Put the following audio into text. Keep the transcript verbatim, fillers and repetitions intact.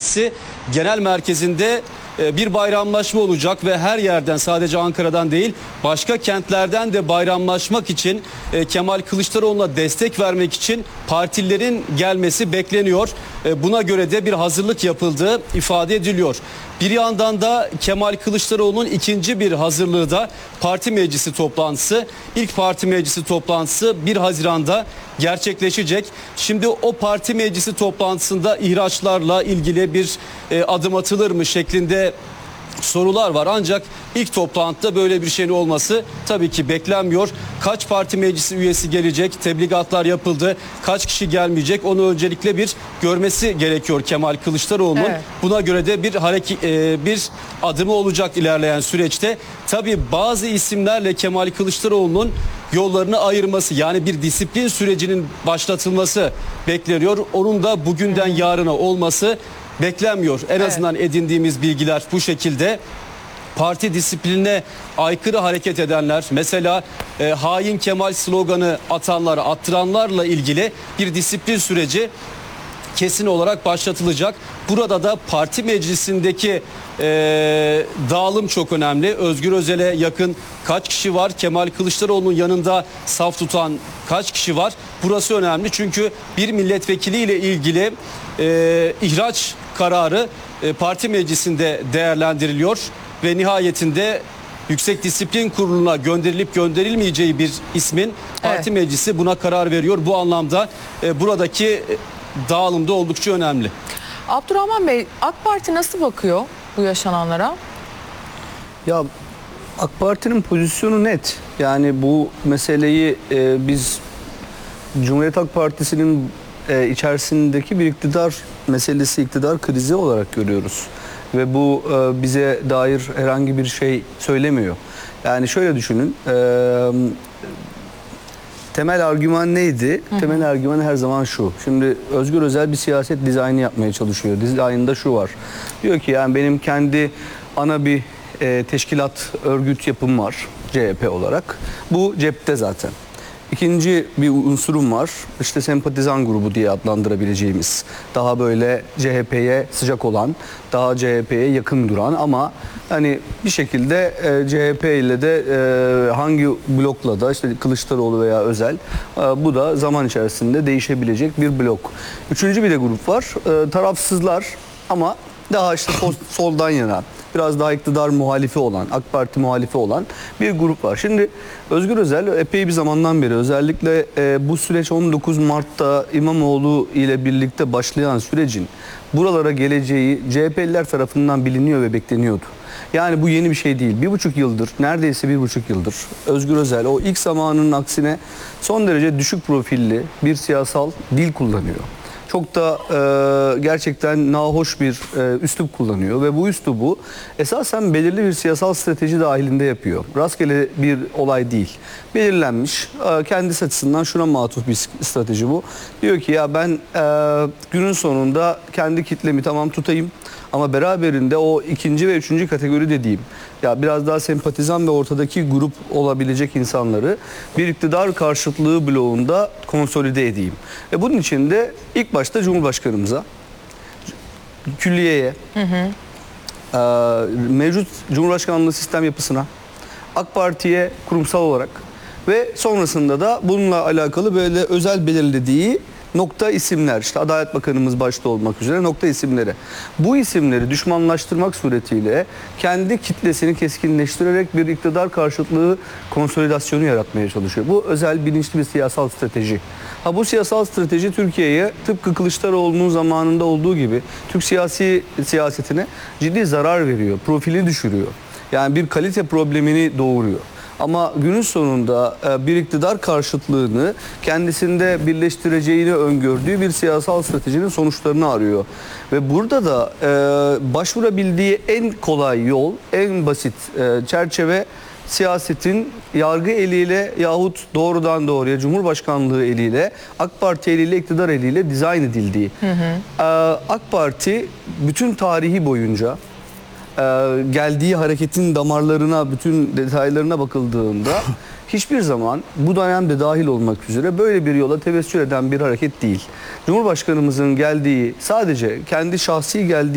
Partisi genel merkezinde bir bayramlaşma olacak ve her yerden, sadece Ankara'dan değil başka kentlerden de bayramlaşmak için, Kemal Kılıçdaroğlu'na destek vermek için partililerin gelmesi bekleniyor. Buna göre de bir hazırlık yapıldığı ifade ediliyor. Bir yandan da Kemal Kılıçdaroğlu'nun ikinci bir hazırlığı da parti meclisi toplantısı. İlk parti meclisi toplantısı bir Haziran'da gerçekleşecek. Şimdi o parti meclisi toplantısında ihraçlarla ilgili bir e, adım atılır mı şeklinde sorular var. Ancak ilk toplantıda böyle bir şeyin olması tabii ki beklenmiyor. Kaç parti meclisi üyesi gelecek? Tebligatlar yapıldı. Kaç kişi gelmeyecek? Onu öncelikle bir görmesi gerekiyor Kemal Kılıçdaroğlu'nun. Evet. Buna göre de bir hareket, bir adımı olacak ilerleyen süreçte. Tabii bazı isimlerle Kemal Kılıçdaroğlu'nun yollarını ayırması, yani bir disiplin sürecinin başlatılması bekleniyor. Onun da bugünden yarına olması beklenmiyor. En evet. azından edindiğimiz bilgiler bu şekilde. Parti disiplinine aykırı hareket edenler, mesela e, hain Kemal sloganı atanlar, attıranlarla ilgili bir disiplin süreci kesin olarak başlatılacak. Burada da parti meclisindeki e, dağılım çok önemli. Özgür Özel'e yakın kaç kişi var? Kemal Kılıçdaroğlu'nun yanında saf tutan kaç kişi var? Burası önemli çünkü bir milletvekiliyle ilgili e, ihraç kararı e, parti meclisinde değerlendiriliyor ve nihayetinde Yüksek Disiplin Kurulu'na gönderilip gönderilmeyeceği bir ismin parti evet. meclisi buna karar veriyor. Bu anlamda e, buradaki dağılım da oldukça önemli. Abdurrahman Bey, AK Parti nasıl bakıyor bu yaşananlara? Ya AK Parti'nin pozisyonu net. Yani bu meseleyi e, biz Cumhuriyet Halk Partisi'nin e, içerisindeki bir iktidar meselesi, iktidar krizi olarak görüyoruz. Ve bu e, bize dair herhangi bir şey söylemiyor. Yani şöyle düşünün. E, temel argüman neydi? Hı hı. Temel argüman her zaman şu. Şimdi Özgür Özel bir siyaset dizaynı yapmaya çalışıyor. Dizaynında şu var. Diyor ki yani benim kendi ana bir e, teşkilat, örgüt yapım var C H P olarak. Bu cepte zaten. İkinci bir unsurum var. İşte sempatizan grubu diye adlandırabileceğimiz. Daha böyle C H P'ye sıcak olan, daha C H P'ye yakın duran ama hani bir şekilde e, C H P ile de e, hangi blokla da işte Kılıçdaroğlu veya Özel e, bu da zaman içerisinde değişebilecek bir blok. Üçüncü bir de grup var. E, tarafsızlar ama daha işte sol, soldan yana, biraz daha iktidar muhalifi olan, AK Parti muhalifi olan bir grup var. Şimdi Özgür Özel epey bir zamandan beri, özellikle e, bu süreç on dokuz Mart'ta İmamoğlu ile birlikte başlayan sürecin buralara geleceği C H P'liler tarafından biliniyor ve bekleniyordu. Yani bu yeni bir şey değil. Bir buçuk yıldır, neredeyse bir buçuk yıldır Özgür Özel o ilk zamanının aksine son derece düşük profilli bir siyasal dil kullanıyor. Çok da e, gerçekten nahoş bir e, üslup kullanıyor ve bu üslubu esasen belirli bir siyasal strateji dahilinde yapıyor. Rastgele bir olay değil. Belirlenmiş, e, kendisi açısından şuna matuf bir strateji bu. Diyor ki ya ben e, günün sonunda kendi kitlemi tamam tutayım ama beraberinde o ikinci ve üçüncü kategori dediğim, ya biraz daha sempatizan ve ortadaki grup olabilecek insanları bir iktidar karşıtlığı bloğunda konsolide edeyim. Ve bunun için de ilk başta Cumhurbaşkanımıza, külliyeye, hı hı. E, mevcut Cumhurbaşkanlığı sistem yapısına, AK Parti'ye kurumsal olarak ve sonrasında da bununla alakalı böyle özel belirlediği nokta isimler, işte Adalet Bakanımız başta olmak üzere nokta isimleri. Bu isimleri düşmanlaştırmak suretiyle kendi kitlesini keskinleştirerek bir iktidar karşıtlığı konsolidasyonu yaratmaya çalışıyor. Bu özel bilinçli bir siyasal strateji. Ha, bu siyasal strateji Türkiye'ye tıpkı Kılıçdaroğlu'nun zamanında olduğu gibi Türk siyasi siyasetine ciddi zarar veriyor, profili düşürüyor. Yani bir kalite problemini doğuruyor. Ama günün sonunda bir iktidar karşıtlığını kendisinde birleştireceğini öngördüğü bir siyasal stratejinin sonuçlarını arıyor. Ve burada da e, başvurabildiği en kolay yol, en basit e, çerçeve siyasetin yargı eliyle yahut doğrudan doğruya Cumhurbaşkanlığı eliyle, AK Parti eliyle, iktidar eliyle dizayn edildiği. Hı hı. E, AK Parti bütün tarihi boyunca geldiği hareketin damarlarına, bütün detaylarına bakıldığında hiçbir zaman bu dönemde dahil olmak üzere böyle bir yola tevessül eden bir hareket değil. Cumhurbaşkanımızın geldiği, sadece kendi şahsi geldiği